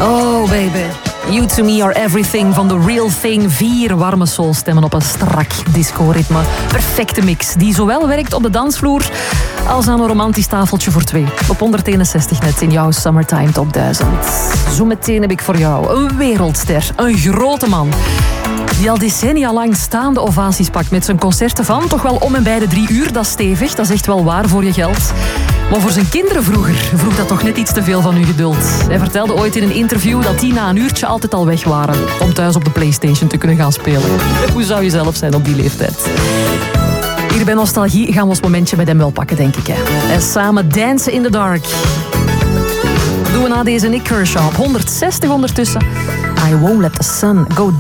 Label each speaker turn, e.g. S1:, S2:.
S1: Oh baby, You To Me Are Everything van The Real Thing. 4 warme soulstemmen op een strak disco-ritme. Perfecte mix die zowel werkt op de dansvloer als aan een romantisch tafeltje voor 2. Op 161 net in jouw Summertime Top 1000. Zometeen heb ik voor jou een wereldster, een grote man die al decennia lang staande ovaties pakt met zijn concerten van toch wel om en bij de 3 uur. Dat is stevig, dat is echt wel waar voor je geld. Maar voor zijn kinderen vroeger vroeg dat toch net iets te veel van uw geduld. Hij vertelde ooit in een interview dat die na een uurtje altijd al weg waren om thuis op de PlayStation te kunnen gaan spelen. Hoe zou je zelf zijn op die leeftijd? Hier bij Nostalgie gaan we ons momentje met hem wel pakken, denk ik. Hè. En samen Dancing in the Dark. Doen we na deze Nick Kershaw op 160 ondertussen. I Won't Let the Sun Go